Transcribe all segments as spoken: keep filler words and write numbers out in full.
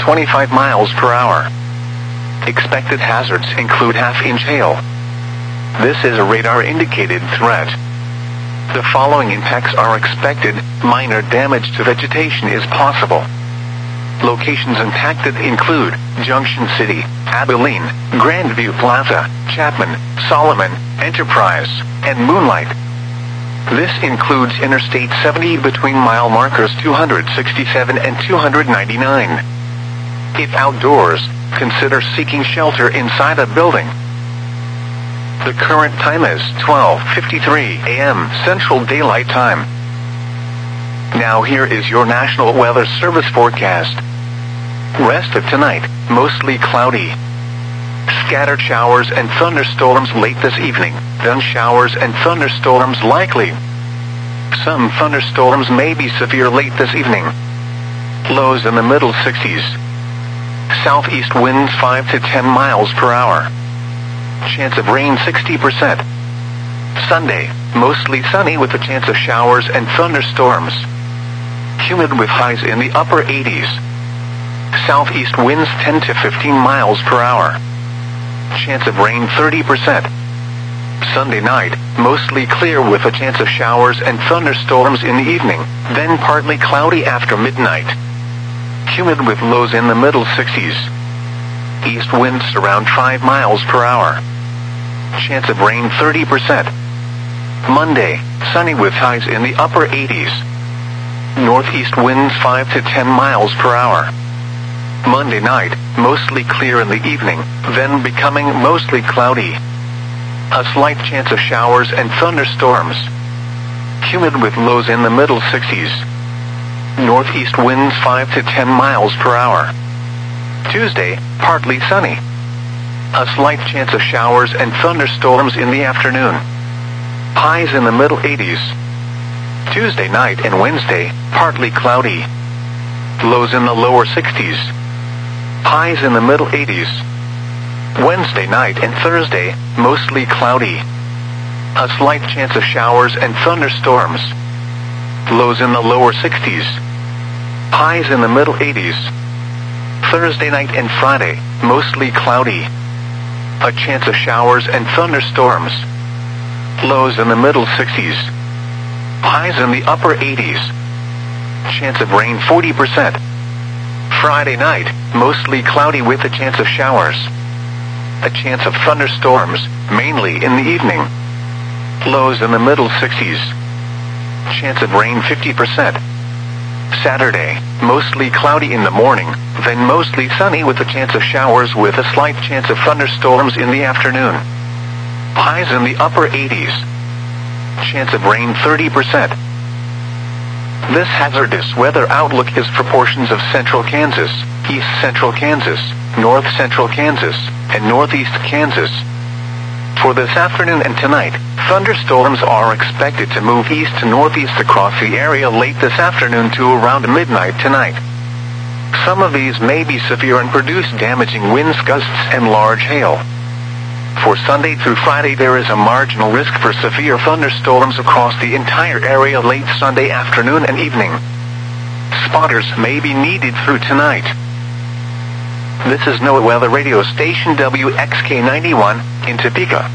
twenty-five miles per hour. Expected hazards include half-inch hail. This is a radar-indicated threat. The following impacts are expected. Minor damage to vegetation is possible. Locations impacted include Junction City, Abilene, Grandview Plaza, Chapman, Solomon, Enterprise, and Moonlight. This includes Interstate seventy between mile markers two hundred sixty-seven and two hundred ninety-nine. If outdoors, consider seeking shelter inside a building. The current time is twelve fifty-three a m Central Daylight Time. Now here is your National Weather Service forecast. Rest of tonight, mostly cloudy. Scattered showers and thunderstorms late this evening, then showers and thunderstorms likely. Some thunderstorms may be severe late this evening. Lows in the middle sixties. Southeast winds five to ten miles per hour. Chance of rain sixty percent. Sunday, mostly sunny with a chance of showers and thunderstorms. Humid with highs in the upper eighties. Southeast winds ten to fifteen miles per hour. Chance of rain thirty percent. Sunday night, mostly clear with a chance of showers and thunderstorms in the evening, then partly cloudy after midnight. Humid with lows in the middle sixties. East winds around five miles per hour. Chance of rain thirty percent. Monday, sunny with highs in the upper eighties. Northeast winds five to ten miles per hour. Monday night, mostly clear in the evening, then becoming mostly cloudy. A slight chance of showers and thunderstorms. Humid with lows in the middle sixties. Northeast winds five to ten miles per hour. Tuesday, partly sunny. A slight chance of showers and thunderstorms in the afternoon. Highs in the middle eighties. Tuesday night and Wednesday, partly cloudy. Lows in the lower sixties. Highs in the middle eighties. Wednesday night and Thursday, mostly cloudy. A slight chance of showers and thunderstorms. Lows in the lower sixties. Highs in the middle eighties. Thursday night and Friday, mostly cloudy. A chance of showers and thunderstorms. Lows in the middle sixties. Highs in the upper eighties. Chance of rain forty percent. Friday night, mostly cloudy with a chance of showers. A chance of thunderstorms, mainly in the evening. Lows in the middle sixties. Chance of rain fifty percent. Saturday, mostly cloudy in the morning, then mostly sunny with a chance of showers with a slight chance of thunderstorms in the afternoon. Highs in the upper eighties. Chance of rain thirty percent. This hazardous weather outlook is for portions of central Kansas, east central Kansas, north central Kansas, and northeast Kansas. For this afternoon and tonight, thunderstorms are expected to move east to northeast across the area late this afternoon to around midnight tonight. Some of these may be severe and produce damaging winds, gusts, and large hail. For Sunday through Friday, there is a marginal risk for severe thunderstorms across the entire area late Sunday afternoon and evening. Spotters may be needed through tonight. This is NOAA Weather Radio Station W X K ninety-one, in Topeka.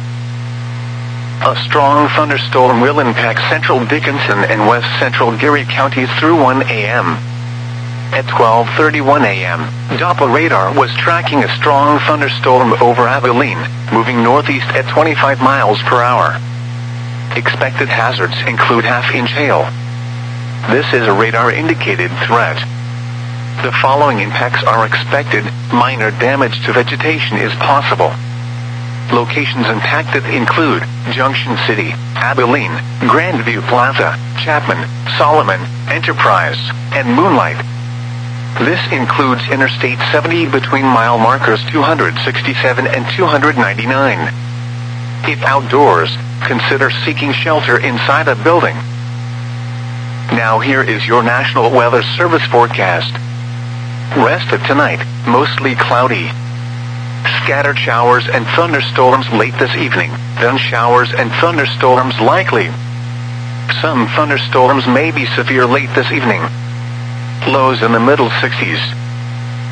A strong thunderstorm will impact central Dickinson and west central Geary counties through one a m At twelve thirty-one a m, Doppler radar was tracking a strong thunderstorm over Abilene, moving northeast at twenty-five miles per hour. Expected hazards include half-inch hail. This is a radar-indicated threat. The following impacts are expected. Minor damage to vegetation is possible. Locations impacted include Junction City, Abilene, Grandview Plaza, Chapman, Solomon, Enterprise, and Moonlight. This includes Interstate seventy between mile markers two hundred sixty-seven and two hundred ninety-nine. If outdoors, consider seeking shelter inside a building. Now here is your National Weather Service forecast. Rest of tonight, mostly cloudy. Scattered showers and thunderstorms late this evening, then showers and thunderstorms likely. Some thunderstorms may be severe late this evening. Lows in the middle sixties.